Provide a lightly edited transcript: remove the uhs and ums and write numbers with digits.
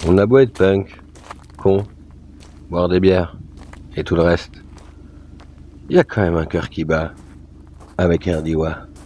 On a beau être punk, con, boire des bières et tout le reste, il y a quand même un cœur qui bat avec un Diwa.